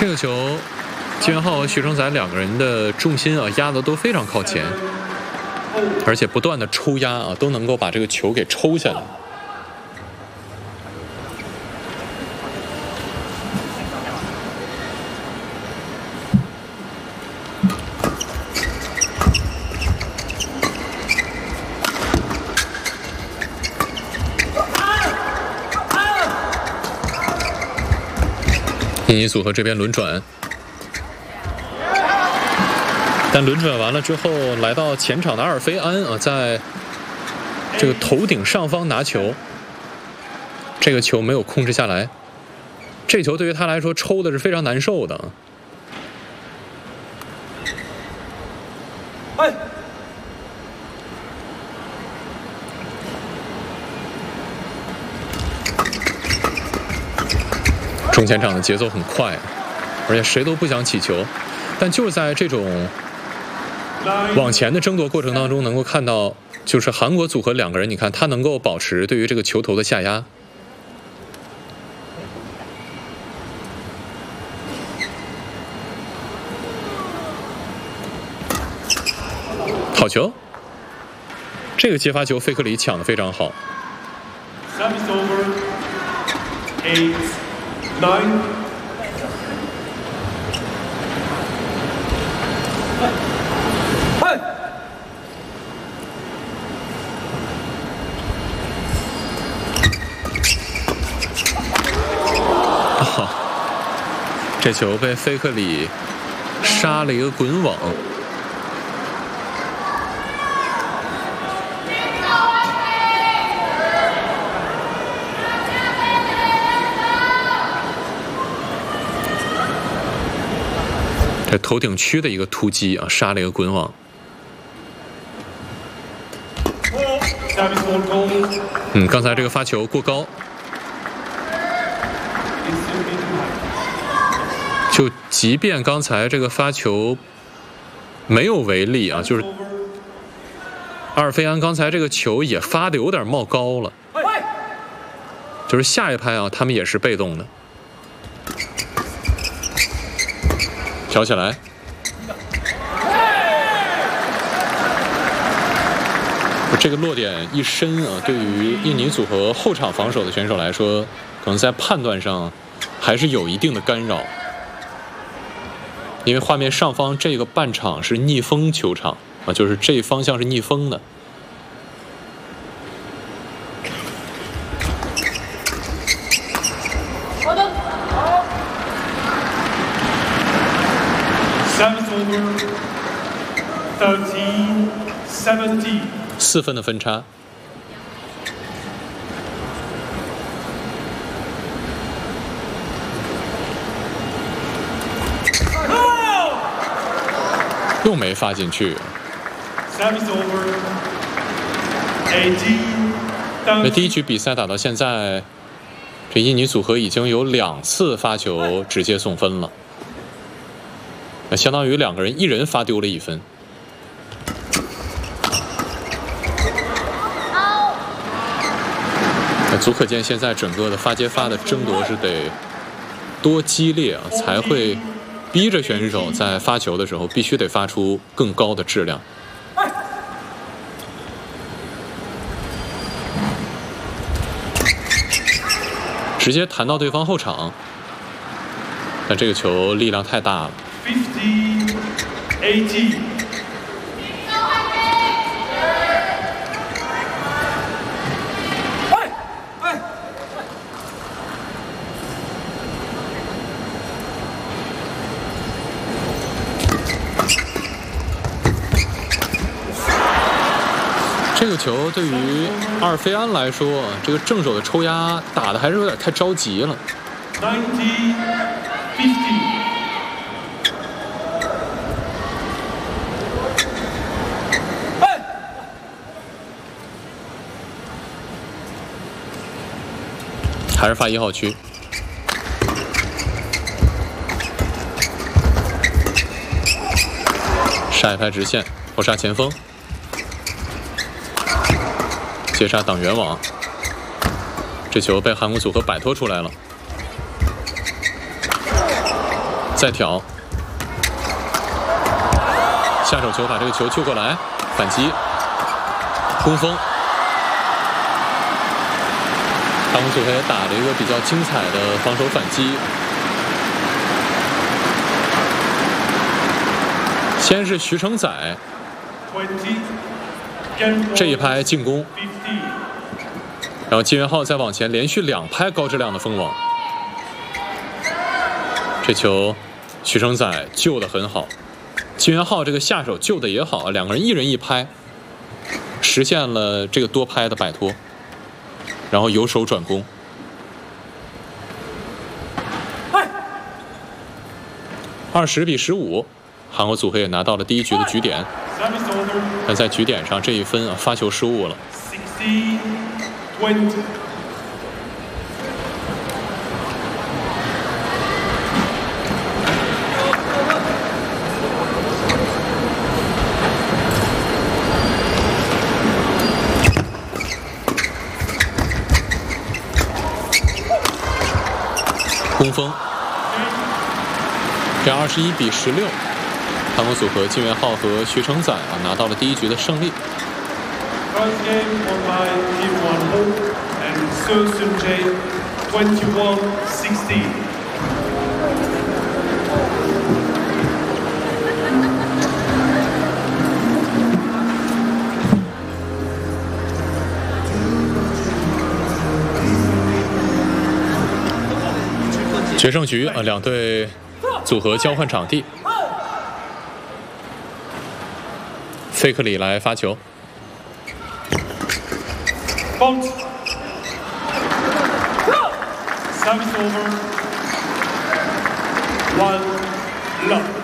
这个球，金元浩和徐成才两个人的重心啊压得都非常靠前，而且不断的抽压啊，都能够把这个球给抽下来。印尼组合这边轮转，但轮转完了之后，来到前场的阿尔菲安啊，在这个头顶上方拿球，这个球没有控制下来，这球对于他来说抽的是非常难受的。中前场的节奏很快，而且谁都不想起球，但就是在这种往前的争夺过程当中，能够看到，就是韩国组合两个人，你看他能够保持对于这个球头的下压。好球！这个接发球，费克里抢得非常好。这球被费克里杀了一个滚网。这头顶区的一个突击啊，杀了一个滚网。刚才这个发球过高，就即便刚才这个发球没有违例啊，就是阿尔菲安刚才这个球也发的有点冒高了，就是下一拍啊，他们也是被动的。挑起来，这个落点一深啊，对于印尼组合后场防守的选手来说，可能在判断上还是有一定的干扰。因为画面上方这个半场是逆风球场啊，就是这一方向是逆风的。4分的分差。又没发进去。这第一局比赛打到现在，这印尼组合已经有2次发球直接送分了，那相当于两个人一人发丢了1分。足可见，现在整个的发接发的争夺是得多激烈啊，才会逼着选手在发球的时候必须得发出更高的质量。直接弹到对方后场，但这个球力量太大了。50-80。这个球对于阿尔菲安来说，这个正手的抽压打的还是有点太着急了。还是发1号区。杀一拍直线，后杀前锋。接杀挡圆网，这球被韩国组合摆脱出来了。 再挑，下手球把这个球救过来，反击，攻锋。韩国组合也打了一个比较精彩的防守反击。先是徐承宰这一拍进攻，然后金元浩再往前连续2拍高质量的封网。这球徐承宰救得很好，金元浩这个下手救的也好，两个人一人一拍，实现了这个多拍的摆脱，然后由守转攻。20-15，韩国组合也拿到了第1局的局点，但在局点上这一分发球失误了。攻锋，这21-16，韩国组合金元浩和徐承宰拿到了第1局的胜利。决胜局两队组合交换场地，费克里来发球。 Service over. 1 love.